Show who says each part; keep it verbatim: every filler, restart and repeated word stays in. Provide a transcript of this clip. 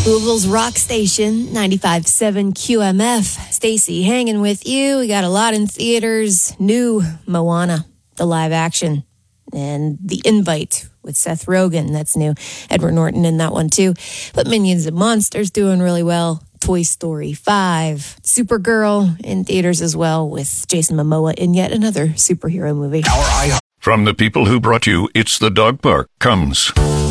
Speaker 1: Louisville's Rock Station, ninety-five point seven Q M F. Stacy hanging with you. We got a lot in theaters. New Moana, the live action, and The Invite with Seth Rogen. That's new. Edward Norton in that one too. But Minions and Monsters doing really well. Toy Story five. Supergirl in theaters as well with Jason Momoa in yet another superhero movie.
Speaker 2: From the people who brought you It's the Dog Park comes